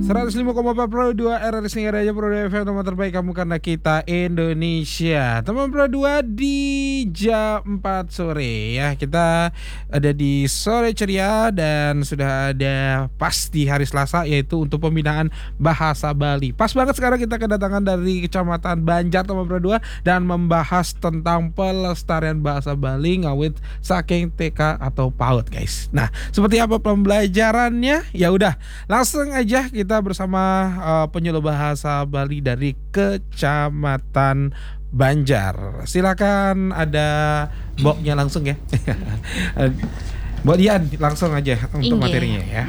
105,4 Pro 2 RRI Singaraja Pro 2 FM, teman terbaik kamu karena kita Indonesia. Teman Pro 2 di jam 4 sore ya. Kita ada di Sore Ceria dan sudah ada pas di hari Selasa, yaitu untuk pembinaan bahasa Bali. Pas banget sekarang kita kedatangan dari Kecamatan Banjar, teman Pro 2, dan membahas tentang pelestarian bahasa Bali ngawit saking TK atau PAUD, guys. Nah, seperti apa pembelajarannya? Ya udah, langsung aja kita bersama penyuluh bahasa Bali dari Kecamatan Banjar. Silakan, ada Mboknya langsung ya. Mbok Dian, langsung aja untuk materinya ya.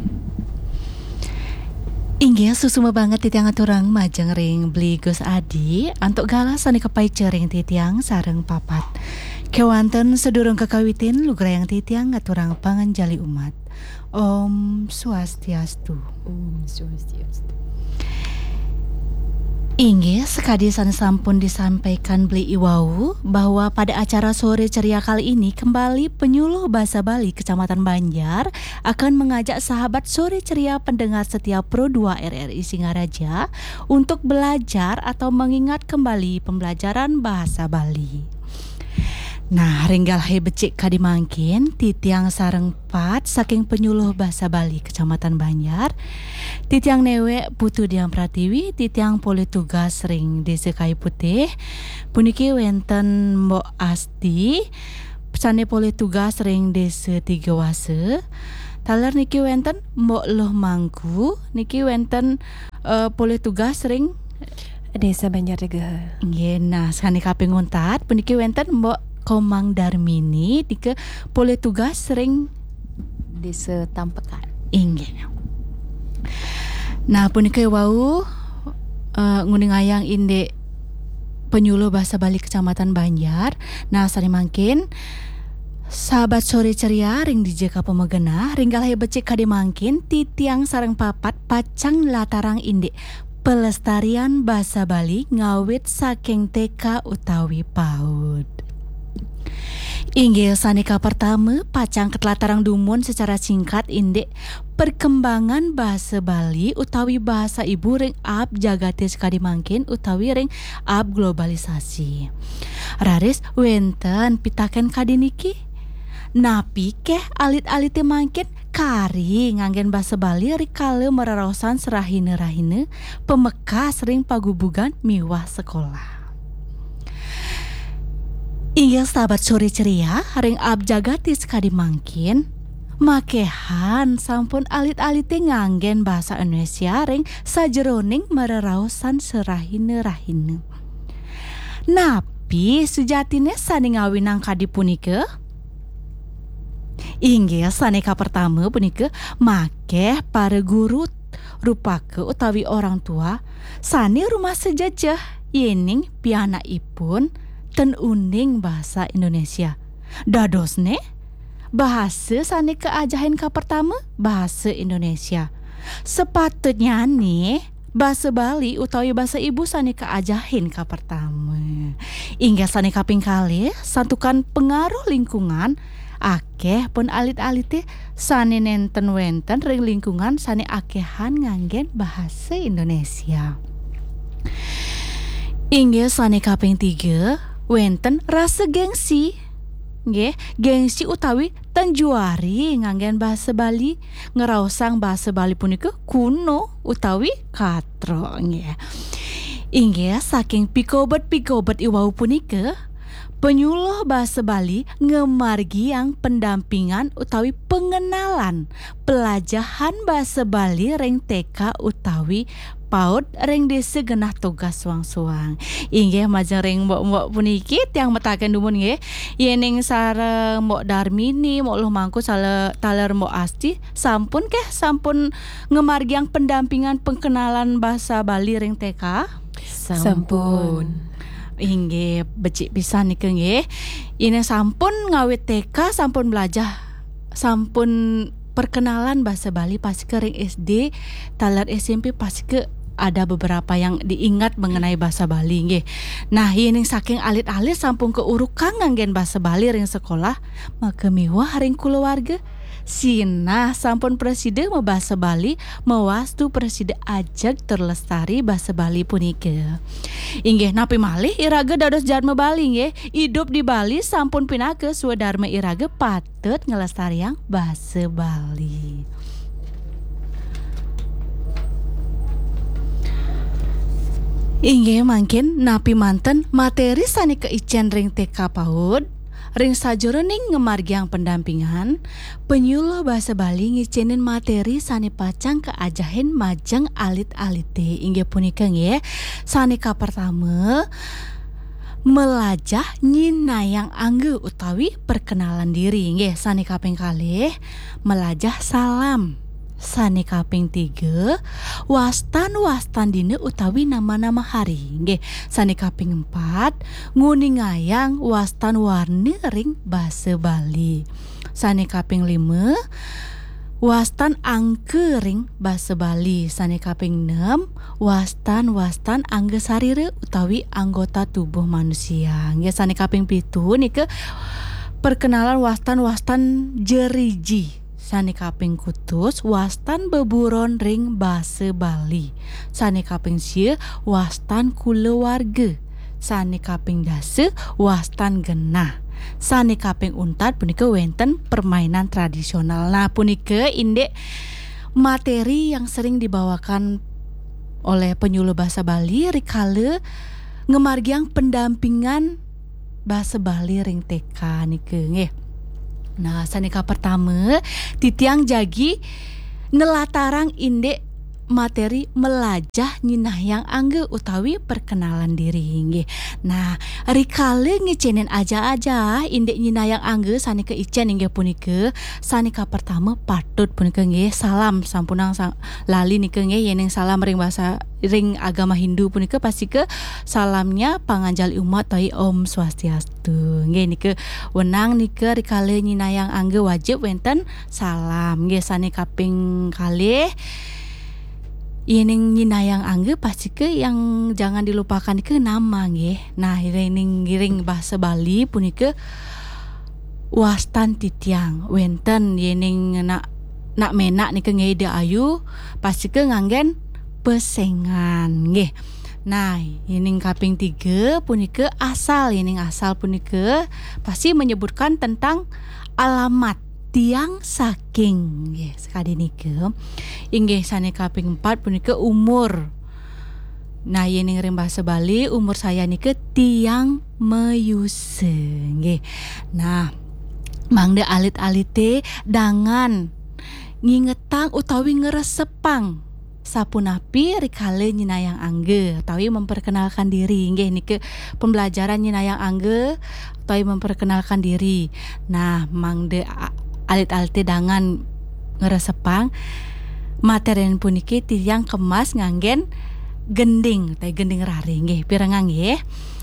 Inggih susuma banget titiang aturang majeng ring beli Gus Adi antuk galas ane kepai cering titiang sareng papat. Kewanten sedurung kekawitin lugrayang titiang aturang panganjali umat. Om Swastiastu. Om Swastiastu. Inggih sekadi sampun disampaikan beli Iwau bahwa pada acara Sore Ceria kali ini kembali penyuluh bahasa Bali Kecamatan Banjar akan mengajak sahabat Sore Ceria pendengar setia Pro 2 RRI Singaraja untuk belajar atau mengingat kembali pembelajaran bahasa Bali. Nah, ringgal he becik kadimangkin titiang sareng pat saking penyuluh bahasa Bali Kecamatan Banjar. Titiang newe Putu Diang Pratiwi, titiang poli tugas ring Desa Kayu Putih. Puniki wenten Mbok Asti, pesane poli tugas ring Desa Tiga Wase. Taler niki wenten Mbok Loh Mangku, niki wenten poli tugas ring Desa Banjar Tegaha. Nggih, nah sakane kaping nguntat puniki wenten Mbok Komang Darmini dike poli tugas sering Desa Tampekan. Inggih. Nah puniki wau nguning ayang inde penyuluh bahasa Bali Kecamatan Banjar. Nah sari mangkin sahabat Sore Ceria ring dijeka pemegena ringgal he becik kade mangkin titiang sareng papat pacang latarang inde pelestarian bahasa Bali ngawit saking TK utawi PAUD. Inggih sanika pertama pacang ketlatarang dumun secara singkat indek perkembangan bahasa Bali utawi bahasa ibu ring ab jagate sekadi mangkin utawi ring ab globalisasi. Raris wenten pitaken kadiniki napi keh alit-alite mangkin kari nganggen bahasa Bali rikale mereraosan serahine-rahine pemekas ring pagubugan miwah sekolah. Inggih sahabat Sore Ceria ring abjagati sekadi mangkin makehan sampun alit-alite nganggen bahasa Indonesia ring sajeroning mereraosan serahine-rahine. Napi sejatine sani ngawinang kadi punike inggih saneka pertama punike makeh para guru rupake utawi orang tua sani rumah sejajah yening pianakipun ten uning bahasa Indonesia. Dadosne bahasa sani keajahin ka pertama bahasa Indonesia. Sepatutnya nih bahasa Bali utawi bahasa ibu sani keajahin ka pertama. Hingga sani kaping kali santukan pengaruh lingkungan akeh pun alit-alite sani nenten wenten ring lingkungan sani akehan nganggen bahasa Indonesia. Hingga sani kaping 3 wenten rasa gengsi. Nggih, gengsi utawi tanjuari nganggen bahasa Bali, ngeraosang bahasa Bali punika kuno utawi katro nggih. Inggih saking pikobet iwau punika penyuluh bahasa Bali ngemargi yang pendampingan utawi pengenalan pelajahan bahasa Bali ring TK utawi PAUD ring desa genah tugas suang-suang. Inggih majeng ring mbok-mbok puniki tiang metaken dumun nggih. Yening sareng Mbok Darmini, Mbok Loh Mangku taler Mbok Asti sampun ngemargiang pendampingan pengenalan bahasa Bali ring TK. Sampun. Inggih becik pisan niki nggih. Ini sampun ngawit TK sampun belajar sampun perkenalan bahasa Bali pas ke ring SD taler SMP pas ke ada beberapa yang diingat mengenai bahasa Bali nggih. Nah, yening saking alit-alit sampun keurukan nganggen bahasa Bali ring sekolah, maka miwah ring keluarga Sinah sampun presiden mau bahasa Bali mewastu presiden ajak terlestari bahasa Bali punika. Inggih napi malih iraga dados jarme Bali nggih. Hidup di Bali sampun pindah ke swadharma iraga patut ngelestariang bahasa Bali. Inggih mangkin napi manten materi sani keicen ring TK PAUD ring sajroning ngemargiang pendampingan penyuluh bahasa Bali ngicenin materi sani pacang keajahin majeng alit-alite. Inggih punika nggih sanika pertama melajah nyinayang angge utawi perkenalan diri. Nggih sani kaping kalih melajah salam. Sani kaping 3 wastan dina utawi nama-nama hari. Nggih sani kaping 4 nguningayang wastan warni ring basa Bali. Sani kaping 5 wastan angke ring basa Bali. Sani kaping 6 wastan angge sarire utawi anggota tubuh manusia. Nggih sani kaping 7 nike perkenalan wastan jeriji. Sani kaping kutus wastan beburon ring basa Bali. Sani kaping 10 wastan kulawarga. Sani kaping 10 wastan genah. Sani kaping 4 punika wenten permainan tradisional. Nah punika indek materi yang sering dibawakan oleh penyuluh bahasa Bali rikala ngemargiang pendampingan bahasa Bali ring TK nike nggih. Nah sanika pertama titiang jagi nelatarang indek materi melajah nyinayang angge utawi perkenalan diri nggih. Nah rikale ngecenin aja indek nyinayang angge sanika icen inggih punika sanika pertama patut punika nggih salam sampunang lali nika nggih yeneng salam ring bahasa ring agama Hindu punika pasti ke salamnya panganjali umat tai Om Swastiastu. Nggih nika wenang nika rikale nyinayang angge wajib wenten salam. Nggih sanika kaping kalih yening nyinayang angge pasti ke yang jangan dilupakan ke nama nggih. Nah ring bahasa Bali punika wastan titiang wenten yening nak menak nika nggih ayu pasti ke nganggen pesengan nggih. Nah yening kaping 3 punika asal. Yening asal punika pasti menyebutkan tentang alamat tiang saking nggih sekadi nika. Inggih sane kaping 4 punika umur. Nah yening ring bahasa Bali umur saya nika tiang meyuse nggih. Nah mangde alit-alite dangan ngingetang utawi ngeresepang sapunapi rikale nyinayang angge utawi memperkenalkan diri nggih nike pembelajaran nyinayang angge utawi memperkenalkan diri. Nah mangde alit-alite dangan ngeresepang materien puniki tiyang kemas nganggen gending raring nggih pirengang nggih.